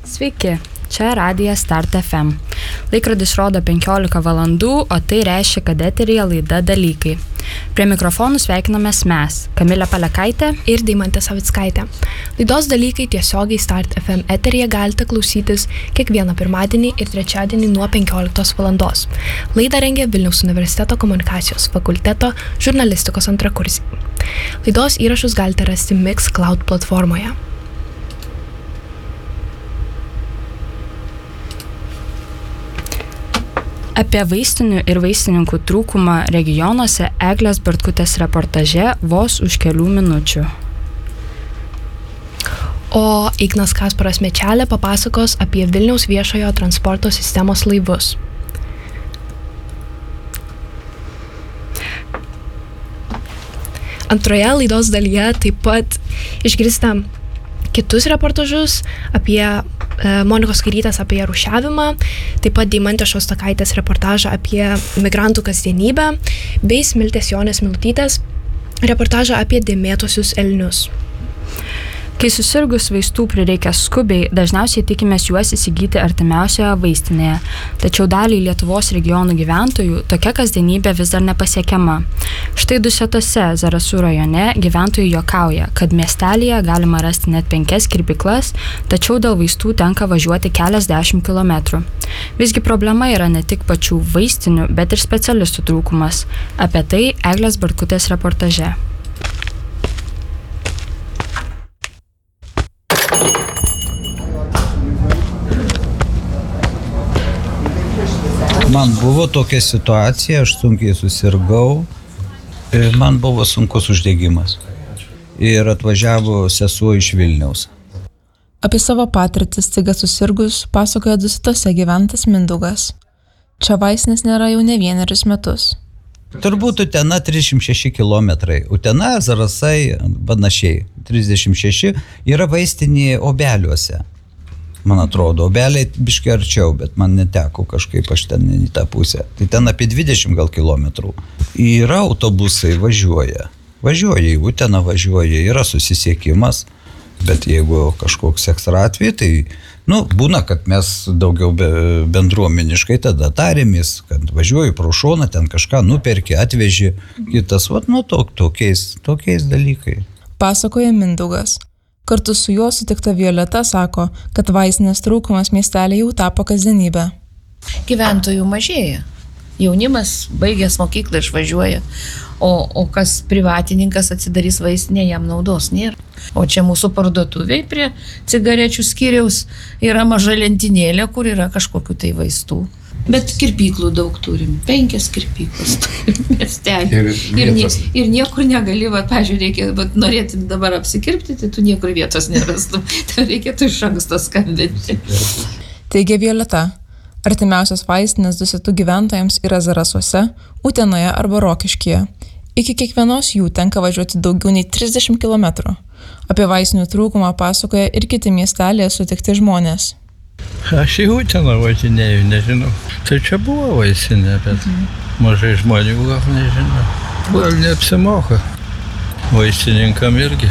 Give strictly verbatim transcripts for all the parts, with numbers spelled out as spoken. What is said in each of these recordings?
Sveiki, čia radijas Start F M. Laikrodis rodo penkiolika valandų, o tai reiškia, kad eteryje laida Dalykai. Prie mikrofonų sveikinamės mes, Kamilė Palekaitė ir Deimantė Savickaitė. Laidos Dalykai tiesiogiai Start F M eteryje galite klausytis kiekvieną pirmadienį ir trečiadienį nuo penkioliktos valandos. Laidą rengia Vilniaus universiteto komunikacijos fakulteto žurnalistikos antrakursiai. Laidos įrašus galite rasti Mixcloud platformoje. Apie vaistinių ir vaistininkų trūkumą regionuose Eglės Bartkutės reportaže vos už kelių minučių. O Ignas Kasparas Mečelė papasakos apie Vilniaus viešojo transporto sistemos laivus. Antroje laidos dalyje taip pat išgirsite kitus reportažus apie Monikos Kairytės apie rūšiavimą, taip pat Deimantės Šostakaitės reportažą apie migrantų kasdienybę, bei Smiltės Jonės Milutytės reportažą apie dėmėtuosius elnius. Kai susirgus vaistų prireikia skubiai, dažniausiai tikimės juos įsigyti artimiausioje vaistinėje, tačiau daliai Lietuvos regionų gyventojų tokia kasdienybė vis dar nepasiekiama. Štai Dusetose, Zarasų rajone, gyventojai juokauja, kad miestelyje galima rasti net penkias kirpyklas, tačiau dėl vaistų tenka važiuoti keliasdešimt kilometrų. Visgi problema yra ne tik pačių vaistinių, bet ir specialistų trūkumas. Apie tai Eglės Bartkutės reportaže. Man buvo tokia situacija, aš sunkiai susirgau ir man buvo sunkus uždegimas. Ir atvažiavo sesuo iš Vilniaus. Apie savo patirtį staiga susirgus pasakoja Dusetose gyventas Mindaugas. Čia vaistinės nėra jau ne vienerius metus. Turbūt Utena trisdešimt šeši kilometrai. Utena, Zarasai, panašiai. trisdešimt šeši yra vaistinė Obeliuose. Man atrodo, Obeliai biškai arčiau, bet man neteko kažkaip aš ten į tą pusę. Tai ten apie dvidešimt gal kilometrų. Yra autobusai, važiuoja. Važiuoja į Uteną, važiuoja, yra susisiekimas. Bet jeigu kažkoks ekstra atveju, tai, nu, būna, kad mes daugiau be, bendruomeniškai tada tarėmės, kad važiuoju pro šoną, ten kažką nuperki, atveži, kitas, vat, nu, tok, tokiais, tokiais dalykai. Pasakoja Mindaugas. Kartu su juo sutikta Violeta sako, kad vaistinės trūkumas miestelė jau tapo kasdienybė. Gyventojų mažėja. Jaunimas baigęs mokyklą išvažiuoja, o, o kas privatininkas atsidarys vaistinę, jam naudos nėra. O čia mūsų parduotuviai prie cigarečių skyriaus yra maža lentynėlė, kur yra kažkokių tai vaistų. Bet kirpyklų daug turim, penkias kirpyklas turim miestelį. Ir, ir, nie, ir niekur negali, va, pažiūrėk, reikia, va, norėti dabar apsikirpti, tai tu niekur vietos nerastum. Tai reikėtų iš anksto skambinti. Teigia Violeta, artimiausios vaistinės Dusetų gyventojams yra Zarasuose, Utenoje arba Rokiškyje. Iki kiekvienos jų tenka važiuoti daugiau nei trisdešimt kilometrų. Apie vaistinių trūkumą pasakoja ir kiti miestelėje sutikti žmonės. Aš į Uteną važinėjau, nežinau. Tai čia buvo vaistinė, bet mažai žmonių gal nežinau. Gal neapsimoka. Vaistininkam irgi.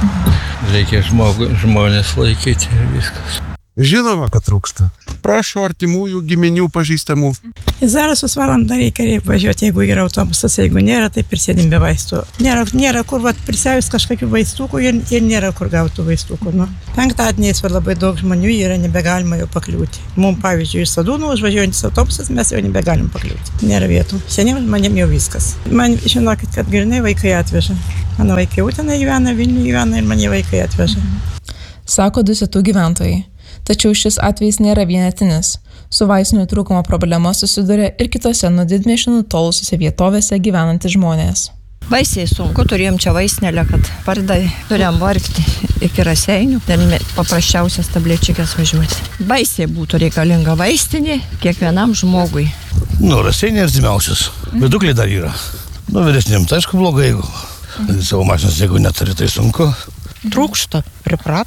Reikia žmogu, žmonės laikyti ir viskas. Žinoma, kad trūksta. Prašau artimųjų, giminių, pažįstamų. Į Zarasus valandą reikia važiuoti, jeigu yra autobusas, jeigu nėra, tai prisėdim be vaistų. Nėra, nėra kur vat, prisėjus kažkokių vaistukų ir, ir nėra kur gauti vaistukų. Nu. Penktadieniais va, labai daug žmonių yra, nebegalima jau pakliūti. Mums, pavyzdžiui, iš Sadūnų užvažiuojantis autobusas, mes jau nebegalim pakliūti. Nėra vietų. Seniems žmonėm jau viskas. Man žinokit, kad grinai vaikai atveža. Mano vaikai Utenai gyvena, Vilniuje gyvena ir mane vaikai atveža. Sako Dusetų gyventojai. Tačiau šis atvejis nėra vienetinis. Su vaistinių trūkumo problema susiduria ir kitose nuo didmiesčių nutolusiose vietovėse gyvenantys žmonės. Baisiai sunku, turėjom čia vaistinėlę, kad pardai turėjom vargti iki Raseinių, ten paprasčiausias tablečikas važiuoti. Baisiai būtų reikalinga vaistinė kiekvienam žmogui. Nu, Raseiniai artimiausias, vidukliai dar yra. Nu, vyresnėm, tai aišku blogai, jeigu savo mašinos, jeigu neturi, tai sunku. Trūksta, pripratų.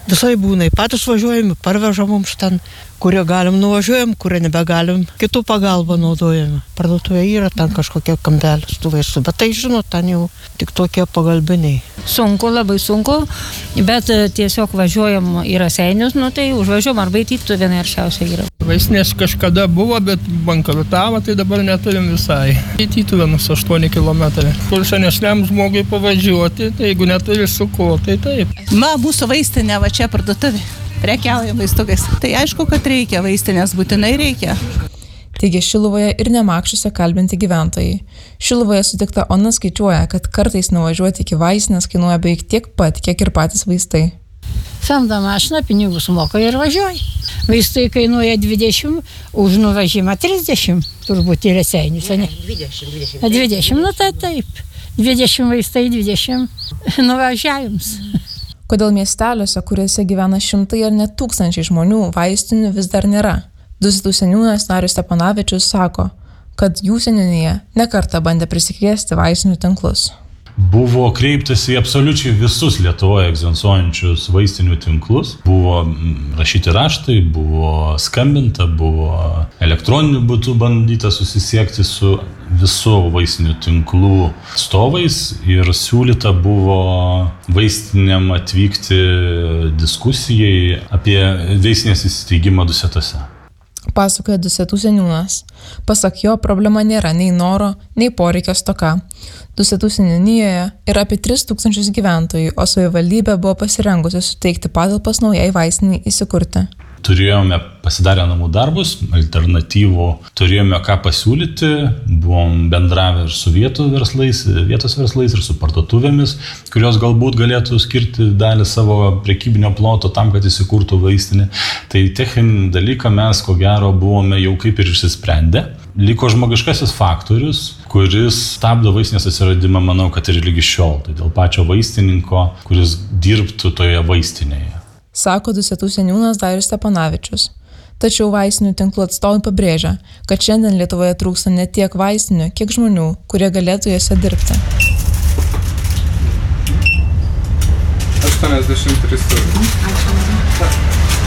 Visai būna, patys važiuojam, parvežam mums ten, kurie galim nuvažiuojam, kurie nebegalim, kitų pagalbą naudojame. Parduotuvė yra ten kažkokie kampelis tų vaistų, bet tai žinot, ten jau tik tokie pagalbiniai. Sunku, labai sunku, bet tiesiog važiuojam į Raseinius, nu tai užvažiuojam arba į Tytuvę vienai arčiausiai yra. Vaistinės kažkada buvo, bet bankrutavo, tai dabar neturim visai. Į Tytuvę nus aštuoni kilometrai. Kur senesniam žmogui pavažiuoti, tai jeigu neturi su ko, tai taip. Ma, mūsų vaistinė va čia parduotuvė. Prekiauja vaistukais. Tai aišku, kad reikia vaistinės, būtinai reikia. Teigia Šiluvoje ir Nemakščiuose kalbinti gyventojai. Šiluvoje sutikta Ona skaičiuoja, kad kartais nuvažiuoti iki vaistinės kainuoja beveik tiek pat, kiek ir patys vaistai. Samda mašina, pinigus moka ir važiuoja. Vaistai kainuoja dvidešimt, už nuvažymą trisdešimt, turbūt į Raseinius, ne? dvidešimt, dvidešimt. dvidešimt, nu tai taip. dvidešimt vaistai, dvidešimt nuvažiavims. Kodėl miesteliuose, kuriuose gyvena šimtai ar net tūkstančiai žmonių, vaistinių vis dar nėra? Dusetų seniūnas Narius Stepanavičius sako, kad jų seniūnija nekartą bandė prisikviesti vaistinių tinklus. Buvo kreiptasi į absoliučiai visus Lietuvoje egzistuojančius vaistinių tinklus. Buvo rašyti raštai, buvo skambinta, buvo elektroniniu būdu bandyta susisiekti su visų vaistinių tinklų atstovais ir siūlyta buvo vaistinėm atvykti diskusijai apie vaistinės įsteigimą Dusetose. Pasakoja Dusetų seniūnas. Pasak jo, problema nėra nei noro, nei poreikio stoka. Dusetų seniūnijoje yra apie tris tūkstančius gyventojų, o savivaldybė buvo pasirengusi suteikti patalpas naujai vaistiniai įsikurti. Turėjome pasidarę namų darbus, alternatyvų turėjome ką pasiūlyti, buvom bendravę ir su vietos verslais, vietos verslais ir su parduotuvėmis, kurios galbūt galėtų skirti dalį savo prekybinio ploto tam, kad įsikurtų vaistinė. Tai techninį dalyką mes, ko gero, buvome jau kaip ir išsisprendę. Liko žmogiškasis faktorius, kuris stabdo vaistinės atsiradimą, manau, kad ir lygi šiol. Tai dėl pačio vaistininko, kuris dirbtų toje vaistinėje. Sako Dusetų seniūnas Narius Stepanavičius. Tačiau vaistinių tinklų atstovai pabrėžia, kad šiandien Lietuvoje trūksta ne tiek vaistinių, kiek žmonių, kurie galėtų jose dirbti. aštuoniasdešimt trys eurų.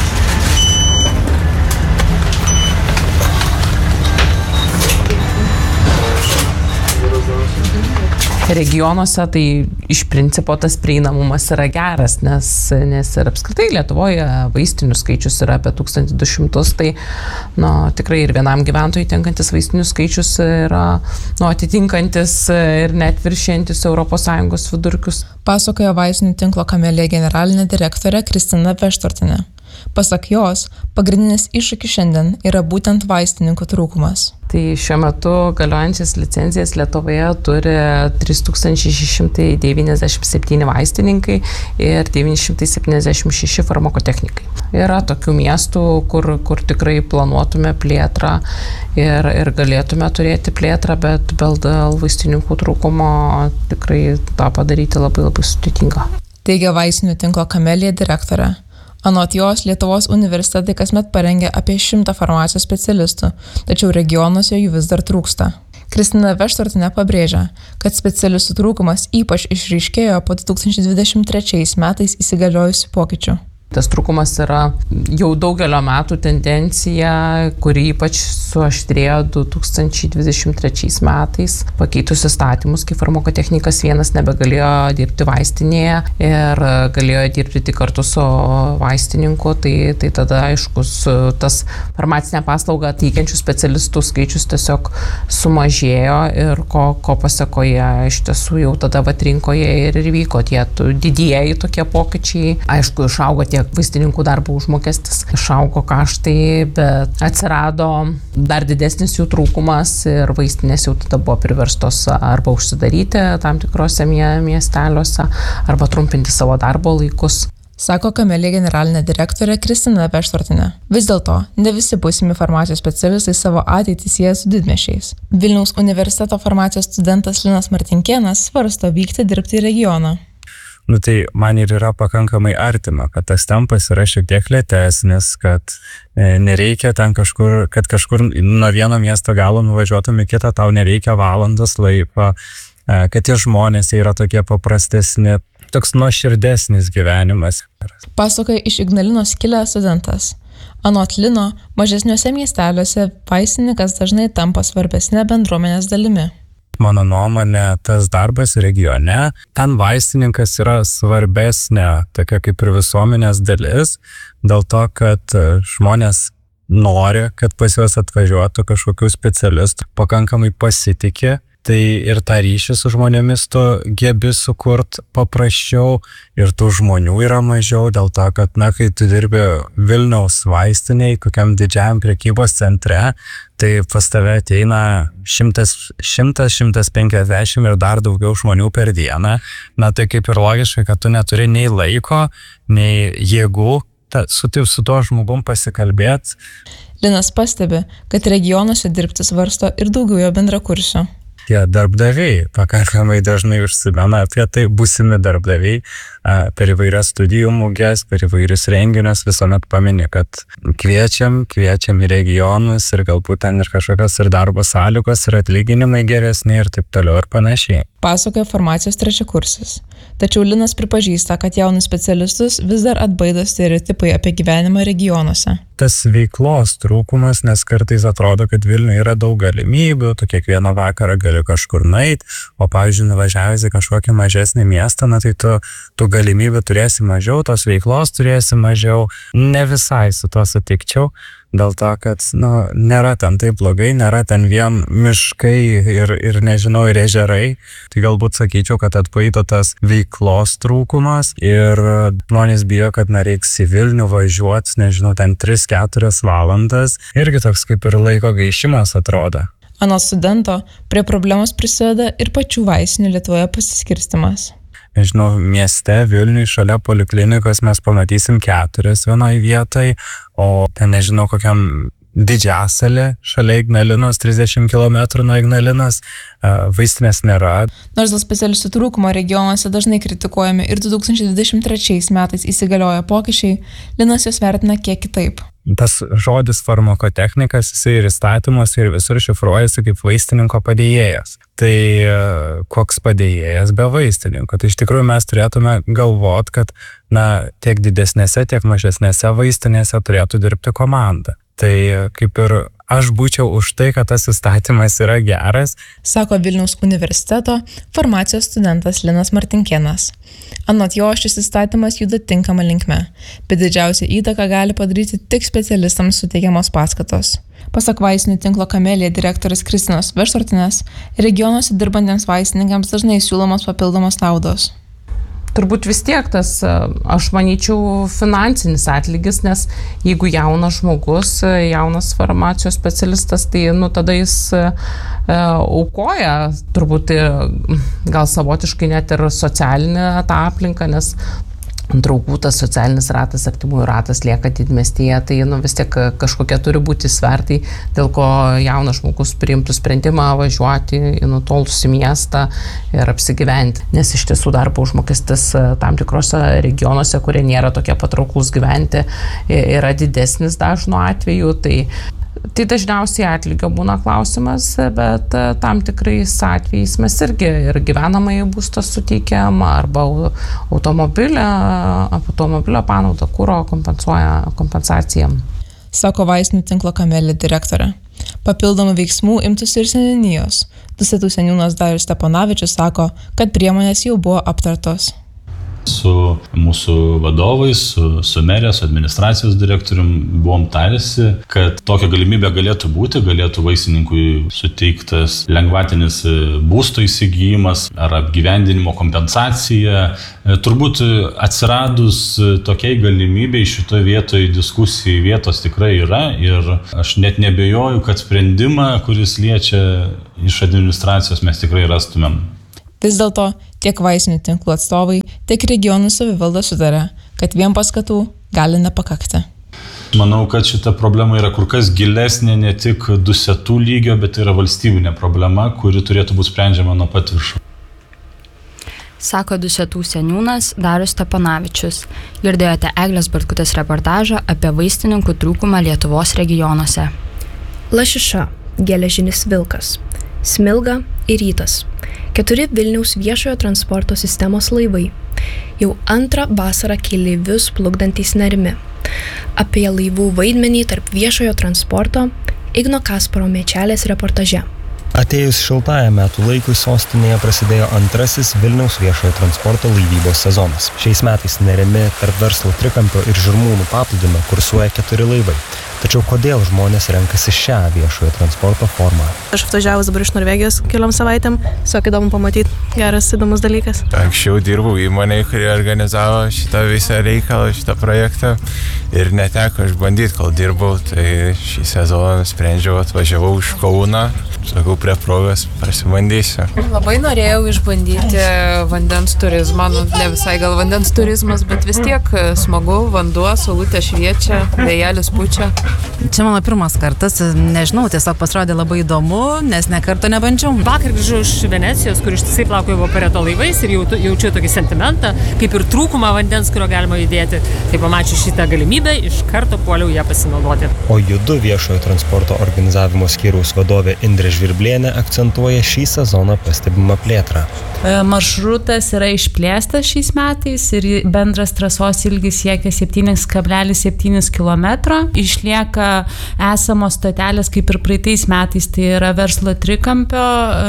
Regionuose tai iš principo tas prieinamumas yra geras, nes, nes ir apskritai Lietuvoje vaistinių skaičius yra apie tūkstantį du šimtus, tai nu, tikrai ir vienam gyventojui tenkantis vaistinių skaičius yra nu, atitinkantis ir net viršijantis Europos Sąjungos vidurkius. Pasakoja vaistinių tinklo Kamelija generalinė direktorė Kristina Veštortinė. Pasak jos, pagrindinis iššūkis šiandien yra būtent vaistininkų trūkumas. Tai šiuo metu galiojančias licencijas Lietuvoje turi trys tūkstančiai šeši šimtai devyniasdešimt septyni vaistininkai ir devyni šimtai septyniasdešimt šeši farmakotechnikai. Yra tokių miestų, kur, kur tikrai planuotume plėtrą ir, ir galėtume turėti plėtrą, bet dėl vaistininkų trūkumo tikrai tą padaryti labai labai sudėtinga. Teigia vaistinių tinklo Kamelija direktorė. Anot jos, Lietuvos universitetai kasmet parengia apie šimtą farmacijos specialistų, tačiau regionuose jų vis dar trūksta. Kristina Veštortinė pabrėžia, kad specialistų trūkumas ypač išryškėjo po du tūkstančiai dvidešimt trečiais metais įsigaliojusių pokyčių. Tas trūkumas yra jau daugelio metų tendencija, kuri ypač suaštrėjo du tūkstančiai dvidešimt trečiais metais, pakeitus įstatymus, kai farmakotechnikas vienas nebegalėjo dirbti vaistinėje ir galėjo dirbti tik kartu su vaistininku, tai, tai tada aiškus tas farmacinę paslaugą teikiančių specialistų skaičius tiesiog sumažėjo ir ko, ko pasekoje iš tiesų jau tada vat rinkoje ir vyko tie didieji tokie pokyčiai. Aišku, išaugo tie vaistininkų darbo užmokestis, išaugo kaštai, bet atsirado dar didesnis jų trūkumas ir vaistinės jau tada buvo priverstos arba užsidaryti tam tikrose miesteliuose, arba trumpinti savo darbo laikus. Sako Kamelija generalinė direktorė Kristina Veštortinė. Vis dėlto, ne visi būsimi farmacijos specialistai savo ateitį sieja su didmiesčiais. Vilniaus universiteto farmacijos studentas Linas Martinkėnas svarsto vykti dirbti į regioną. Nu tai man ir yra pakankamai artima, kad tas tempas yra šiek tiek lėtesnis, kad e, nereikia ten kažkur, kad kažkur nuo vieno miesto galo nuvažiuotum į kitą, tau nereikia valandos laiko, e, kad tie žmonės yra tokie paprastesni. toks nuoširdesnis gyvenimas. Pasakoja iš Ignalinos kilęs studentas. Anot Lino, mažesniuose miesteliuose vaistininkas dažnai tampa svarbesnė bendruomenės dalimi. Mano nuomonė, tas darbas regione, ten vaistininkas yra svarbesnė, tokia kaip ir visuomenės dalis, dėl to, kad žmonės nori, kad pas juos atvažiuotų kažkokių specialistų, pakankamai pasitikė, tai ir tą ryšį su žmonėmis tu gebi sukurt paprasčiau ir tų žmonių yra mažiau, dėl to, kad, na, kai tu dirbi Vilniaus vaistiniai, kokiam didžiajam prekybos centre, tai pas tave ateina šimtas, šimtas penkiasdešimt ir dar daugiau žmonių per dieną. Na, tai kaip ir logiškai, kad tu neturi nei laiko, nei jėgų ta, su, su tuo žmogum pasikalbėti. Linas pastebi, kad regionuose dirbti svarsto ir daugiau jo bendrakursių. Tie darbdaviai pakankamai dažnai užsimena apie tai, būsimi darbdaviai per įvairias studijų muges, per įvairius renginius visuomet paminė, kad kviečiam, kviečiam į regionus ir galbūt ten ir kažkokios ir darbo sąlygos ir atlyginimai geresni ir taip toliau ir panašiai. Pasakoja farmacijos trečiakursis. Tačiau Linas pripažįsta, kad jaunus specialistus vis dar atbaido stereotipai apie gyvenimą regionuose. Tas veiklos trūkumas, nes kartais atrodo, kad Vilniuje yra daug galimybių, tu kiekvieną vakarą gali kažkur nueiti, o pavyzdžiui, nuvažiavęs į kažkokį mažesnį miestą, na tai tu, tu galimybių turėsi mažiau, tos veiklos turėsi mažiau. Ne visai su to sutikčiau, dėl to, kad nu, nėra ten taip blogai, nėra ten vien miškai ir, ir nežinau, ir ežerai. Tai galbūt sakyčiau, kad atbaido tas veiklos trūkumas ir žmonės bijo, kad nereiks į Vilnių važiuoti, nežinau, ten tris keturias valandas. Irgi toks kaip ir laiko gaišimas atrodo. Anot studento, prie problemos prisideda ir pačių vaistinių Lietuvoje pasiskirstimas. Nežinau, mieste Vilniui šalia poliklinikos mes pamatysim keturias vienoj vietoj, o ten nežinau kokiam Didžiasalė šalia Ignalinos, trisdešimt kilometrų nuo Ignalinos, vaistinės nėra. Nors dėl specialistų trūkumo regionuose dažnai kritikuojami ir du tūkstančiai dvidešimt trečiais metais įsigalioję pokyčiai, Linas juos vertina kiek kitaip. Tas žodis farmakotechnikas, jisai ir įstatymas ir visur šifruojasi kaip vaistininko padėjėjas. Tai koks padėjėjas be vaistininko? Tai iš tikrųjų mes turėtume galvot, kad na, tiek didesnėse, tiek mažesnėse vaistinėse turėtų dirbti komanda. Tai kaip ir aš būčiau už tai, kad tas įstatymas yra geras. Sako Vilniaus universiteto farmacijos studentas Linas Martinkėnas. Anot jo, šis įstatymas juda tinkama linkme, bet didžiausią įtaką gali padaryti tik specialistams suteikiamos paskatos. Pasak vaistinių tinklo Kamelija direktorės Kristinos Versortinės, regionuose dirbantiems vaistininkams dažnai siūlomos papildomos naudos. Turbūt vis tiek tas, aš manyčiau, finansinis atlygis, nes jeigu jaunas žmogus, jaunas farmacijos specialistas, tai nu, tada jis e, aukoja turbūt gal savotiškai net ir socialinę tą aplinką, nes draugų tas socialinis ratas, artimųjų ratas lieka didmiestyje, tai nu, vis tiek kažkokie turi būti svertai, dėl ko jaunas žmogus priimtų sprendimą važiuoti į nutolusį miestą ir apsigyventi. Nes iš tiesų darbo užmokestis tam tikrose regionuose, kurie nėra tokie patrauklus gyventi, yra didesnis dažnu atveju. Tai Tai dažniausiai atlygio būna klausimas, bet tam tikrais atvejais mes irgi ir gyvenamąjį būstą suteikiam arba automobilio, automobilio panaudą kuro kompensuoja kompensacijam. Sako vaistinių tinklo Kamelija direktorė. Papildomų veiksmų imtųsi ir seniūnijos. Dusetų seniūnas Darius Steponavičius sako, kad priemonės jau buvo aptartos. Su mūsų vadovais, su, su merės, su administracijos direktorium buvom tarėsi, kad tokia galimybė galėtų būti, galėtų vaistininkui suteiktas lengvatinis būsto įsigijimas ar apgyvendinimo kompensacija. Turbūt atsiradus tokiai galimybei šitoje vietoje diskusijai vietos tikrai yra ir aš net nebejoju, kad sprendimą, kuris liečia iš administracijos, mes tikrai rastumėm. Vis dėlto tiek vaistinių tinklų atstovai, tiek regionų savivalda sutarė, kad vien paskatų gali nepakakti. Manau, kad šita problema yra kur kas gilesnė ne tik Dusetų lygio, bet yra valstybinė problema, kuri turėtų būti sprendžiama nuo pat viršų. Sako Dusetų seniūnas Darius Steponavičius. Girdėjote Eglės Bartkutės reportažą apie vaistininkų trūkumą Lietuvos regionuose. Lašiša – geležinis vilkas. Smilga ir Rytas. Keturi Vilniaus viešojo transporto sistemos laivai. Jau antrą vasarą keleivius plukdantys nerimi. Apie laivų vaidmenį tarp viešojo transporto Igno Kasparo Mečelės reportaže. Atėjus šiltajam metų laikui sostinėje prasidėjo antrasis Vilniaus viešojo transporto laivybos sezonas. Šiais metais nerimi tarp verslo trikampio ir Žirmūnų paplūdimio kursuoja keturi laivai. Tačiau kodėl žmonės renkasi šią viešojo transporto formą? Aš atvažiavau dabar iš Norvegijos keliom savaitėm, tiesiog įdomu pamatyti, geras, įdomus dalykas. Anksčiau dirbau įmonėje, kuri organizavo šitą visą reikalą, šitą projektą ir neteko išbandyti, kol dirbau, tai šį sezoną sprendžiau, atvažiavau iš Kauno, sakau, prie progos prasibandysiu. Labai norėjau išbandyti vandens turizmą, nu, ne visai gal vandens turizmas, bet vis tiek smagu, vanduo, saulutė šviečia, vėjelis pučia. Čia mano pirmas kartas, nežinau, tiesiog pasirodė labai įdomu, nes ne karto nebandžiau. Vakar grįžau iš Venecijos, kur ištisai plaukiojau Vapareto laivais ir jaučiu, jaučiu tokį sentimentą, kaip ir trūkumą vandens, kurio galima judėti. Tai pamačiau šitą galimybę, iš karto puoliau ją pasinaudoti. O Judu viešojo transporto organizavimo skyriaus vadovė Indrė Žvirblienė akcentuoja šį sezoną pastebimą plėtrą. Maršrutas yra išplėstas šiais metais ir bendras trasos ilgis siekia septyni kablelis septyni kilometro. Išlieka esamos stotelės kaip ir praeitais metais, tai yra verslo trikampio,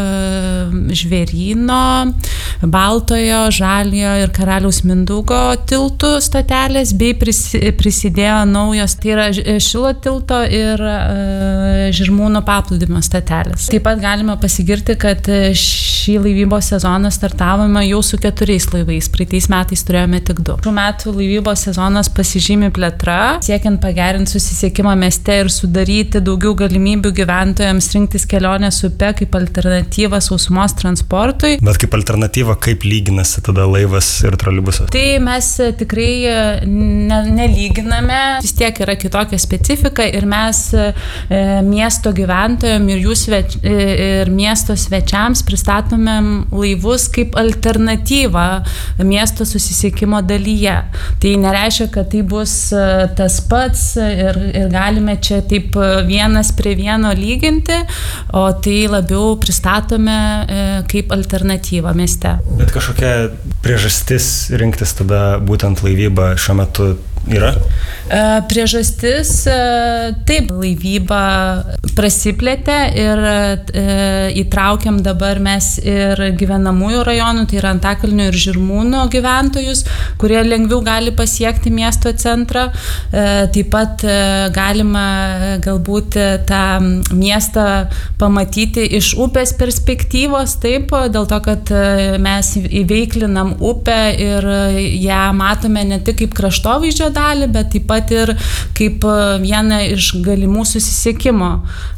Žvėryno, Baltojo, Žaliojo ir Karaliaus Mindaugo tiltų stotelės, bei prisidėjo naujos, tai yra Šilo tilto ir Žirmūnų paplūdimio stotelės. Taip pat galime pasigirti, kad šį laivybos sezoną startavome jau su keturiais laivais, praeitais metais turėjome tik du. Šių metų laivybos sezonas pasižymi plėtra, siekiant pagerinti susisiekimą mieste ir sudaryti daugiau galimybių gyventojams rinktis kelionės upe kaip alternatyvą sausumos transportui. Bet kaip alternatyva, kaip lyginasi tada laivas ir troleibusas? Tai mes tikrai ne, nelyginame, vis tiek yra kitokia specifika ir mes e, miesto gyventojams ir, jų sveč, ir miesto svečiams pristatomėm laivus kaip alternatyva miesto susisiekimo dalyje. Tai nereiškia, kad tai bus tas pats ir, ir galime čia taip vienas prie vieno lyginti, o tai labiau pristatome kaip alternatyvą mieste. Bet kažkokia priežastis rinktis tada būtent laivybą šiuo metu yra? Priežastis, taip, laivyba prasiplėtė ir įtraukiam dabar mes ir gyvenamųjų rajonų, tai yra Antakalnio ir Žirmūnų gyventojus, kurie lengviau gali pasiekti miesto centrą. Taip pat galima galbūt tą miestą pamatyti iš upės perspektyvos, taip, dėl to, kad mes įveiklinam upę ir ją matome ne tik kaip kraštovaizdžio dalį, bet taip pat ir kaip vieną iš galimų susisiekimo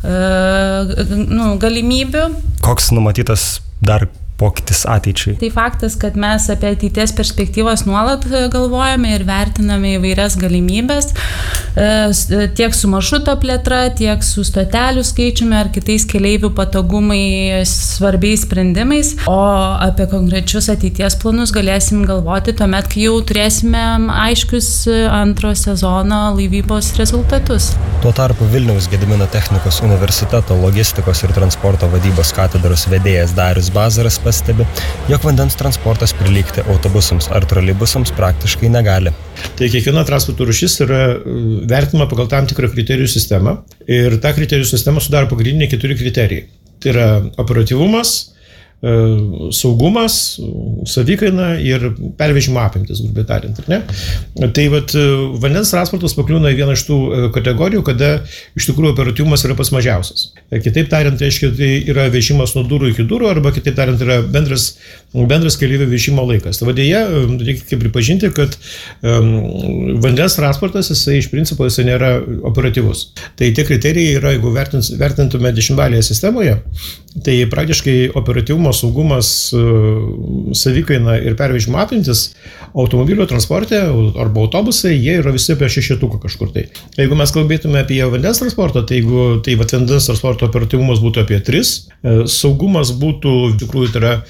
nu, galimybių. Koks numatytas dar pokytis ateičiai? Tai faktas, kad mes apie ateities perspektyvas nuolat galvojame ir vertiname įvairias galimybės, tiek su maršruto plėtra, tiek su stotelių skaičiumi ar kitais keleivių patogumai svarbiais sprendimais, o apie konkrečius ateities planus galėsim galvoti tuomet, kai jau turėsime aiškius antro sezono laivybos rezultatus. Tuo tarpu Vilniaus Gedimino technikos universiteto logistikos ir transporto vadybos katedros vedėjas Darius Bazaras pastebi, jog vandens transportas prilygti autobusams ar troleibusams praktiškai negali. Tai kiekviena transporto rūšis yra vertinama pagal tam tikrą kriterijų sistemą ir tą kriterijų sistemą sudaro pagrindiniai keturi kriterijai. Tai yra operatyvumas, saugumas, savikaina ir pervežimo apimtis, grubiai tariant, ar ne? Tai vat, vandens transportas pakliūna į vieną iš tų kategorijų, kada iš tikrųjų operatyvumas yra pas mažiausias. Kitaip tariant, reiškia, tai yra vežimas nuo durų iki durų, arba kitaip tariant, yra bendras, bendras keleivių vežimo laikas. Tai vadėje, reikia pripažinti, kad um, vandens transportas, jisai iš principo, jisai nėra operatyvus. Tai tie kriterijai yra, jeigu vertins, vertintume dešimtbalėje sistemoje, tai praktiškai operatyvumo, saugumas, savikaina ir pervežimo apimtis automobilio transporte arba autobusai, jie yra visi apie šešetuką kažkur tai. Jeigu mes kalbėtume apie vandens transportą, tai jeigu tai vandens transporto operatyvumas būtų apie tris, saugumas būtų, iš tikrųjų, tai yra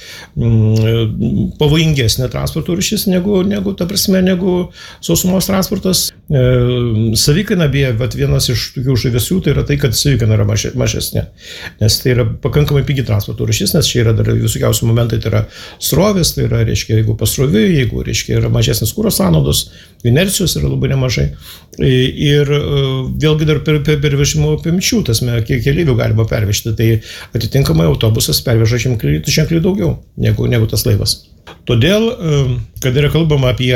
mm, pavojingesnė transporto rūšis negu, negu, ta prasme, negu sausumos transportas. Savikaina, beje, vienas iš tokių žavesių, tai yra tai, kad savikaina yra mažesnė, nes tai yra pakankamai pigi transporto rūšis, nes čia yra dar visokiausių momentai, tai yra srovės, tai yra, reiškia, jeigu pasroviui, jeigu, reiškia, yra mažesnis kūro sąnaudos, inercijos yra labai nemažai. Ir vėlgi dar per, per, per vežimo apimčių, tasme, kiek keleivių galima pervežti, tai atitinkamai autobusas perveža ženkliai daugiau negu, negu tas laivas. Todėl, kad yra kalbama apie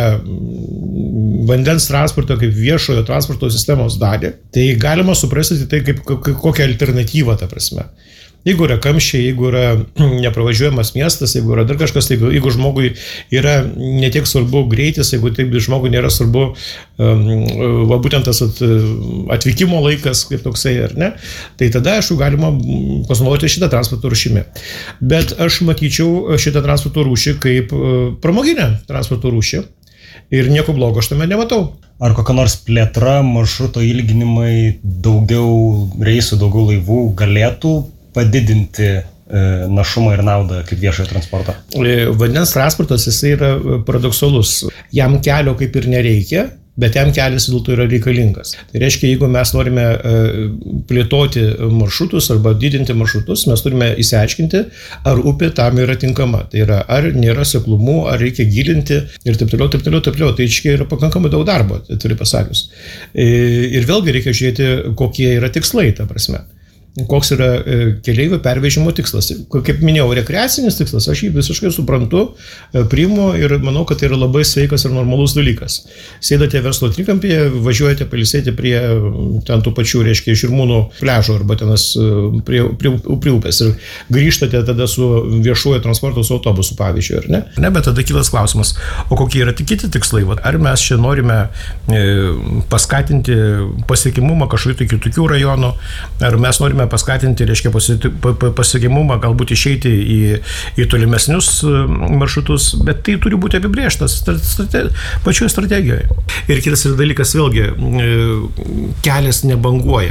vandens transportą kaip viešojo transporto sistemos dalį, tai galima suprasti tai kaip kokią alternatyvą, ta prasme. Jeigu yra kamščiai, jeigu yra nepravažiuojamas miestas, jeigu yra dar kažkas, jeigu, jeigu žmogui yra netiek svarbu greitis, jeigu taip žmogui nėra svarbu um, va, būtent tas at, atvykimo laikas, kaip toksai, ar ne, tai tada, aišku, galima pasinaudoti šitą transporto rūšimi. Bet aš matyčiau šitą transporto rūšį kaip pramoginę transporto rūšį ir nieko blogo aš tame nematau. Ar kokia nors plėtra, maršruto ilginimai, daugiau reisų, daugiau laivų galėtų padidinti e, našumą ir naudą kaip viešojo transporto? Vandens transportas, jisai yra paradoksalus. Jam kelio kaip ir nereikia, bet jam kelias dėl to yra reikalingas. Tai reiškia, jeigu mes norime e, plėtoti maršrutus arba didinti maršrutus, mes turime įsiaiškinti, ar upė tam yra tinkama. Tai yra, ar nėra seklumų, ar reikia gilinti ir taip toliau, taip toliau, taip toliau. Tai čia yra pakankamai daug darbo, tai turi pasakius. E, ir vėlgi reikia žiūrėti, kokie yra tikslai, ta prasme. Koks yra keleivių pervežimo tikslas. Kaip minėjau, rekreacinis tikslas, aš jį visiškai suprantu, priimu ir manau, kad tai yra labai sveikas ir normalus dalykas. Sėdate verslo trikampyje, važiuojate pailsėti prie ten tų pačių, reiškia, Žirmūnų pliažo arba tenas prie, prie, prie upės ir grįžtate tada su viešuoju transporto, su autobusu, pavyzdžiui, ar ne? Ne, bet tada kilas klausimas, o kokie yra kiti tikslai? Ar mes čia norime paskatinti pasiekimumą kažkokių kitokių rajonų, ar mes norime paskatinti, reiškia, pasiekimumą, galbūt išeiti į, į tolimesnius maršrutus, bet tai turi būti apibrėžtas strate, pačioje strategijoje. Ir kitas dalykas, vėlgi, kelias nebanguoja.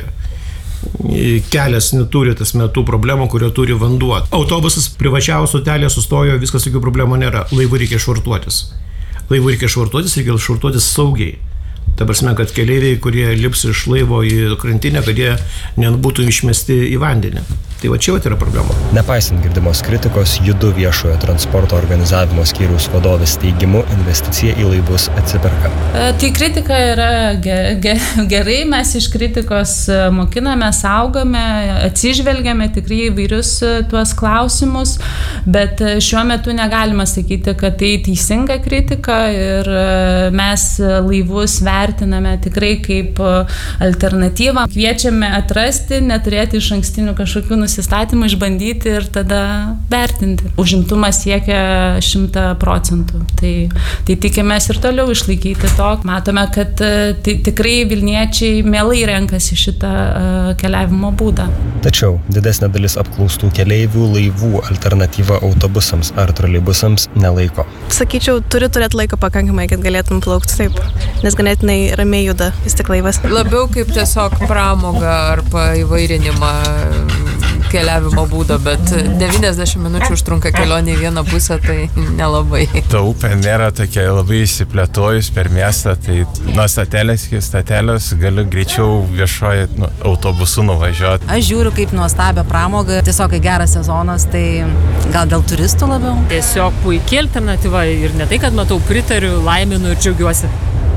Kelias neturi tas metų problemų, kurio turi vanduo. Autobusas privačiavo stotelė sustojo, viskas tokių problemų nėra. Laivų reikia švartuotis. Laivų reikia švartuotis, reikia švartuotis saugiai. Ta prasme, kad keleiviai, kurie lips iš laivo į krantinę, kad jie nebūtų išmesti į vandenį. Tai va čia va yra problema. Nepaisant girdimos kritikos, Judu viešojo transporto organizavimo skyriaus vadovės teigimu, investicija į laivus atsiperka. Tai kritika yra gerai, mes iš kritikos mokiname, saugome, atsižvelgiame tikrai įvairius tuos klausimus, bet šiuo metu negalima sakyti, kad tai teisinga kritika ir mes laivus vertiname tikrai kaip alternatyvą. Kviečiame atrasti, neturėti iš ankstinių kažkokių nusistatymų, išbandyti ir tada vertinti. Užimtumas siekia šimtą procentų. Tai, tai tikimės ir toliau išlaikyti to. Matome, kad tai tikrai Vilniečiai mielai renkasi šitą uh, keliavimo būdą. Tačiau didesnė dalis apklaustų keleivių laivų alternatyva autobusams ar troleibusams nelaiko. Sakyčiau, turi turėti laiko pakankamai, kad galėtum plaukti taip, nes ganėtinai ramiai juda vis tik laivas. Labiau kaip tiesiog pramogą ar paįvairinimą keliavimo būdo, bet devyniasdešimt minučių užtrunka kelionė į vieną pusę, tai nelabai. Ta upė nėra tokia labai įsiplėtojus per miestą, tai nuo statelės iki statelės galiu greičiau viešoji nu, autobusu nuvažiuoti. Aš žiūriu kaip nuostabią pramogą, tiesiog kai geras sezonas, tai gal dėl turistų labiau? Tiesiog puikiai alternatyva ir ne tai, kad matau, pritariu, laiminu ir džiaugiuosi.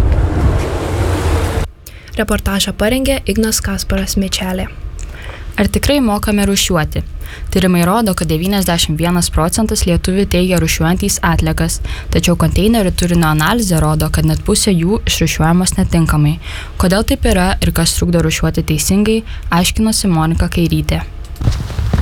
Reportažą parengė Ignas Kasparas Mečelė. Ar tikrai mokame rūšiuoti? Tyrimai rodo, kad devyniasdešimt vienas procentas lietuvių teigia rūšiuojantys atliekas, tačiau konteinerių turinio analizė rodo, kad net pusė jų išrūšiuojamos netinkamai. Kodėl taip yra ir kas trukdo rūšiuoti teisingai, aiškinosi Monika Kairytė.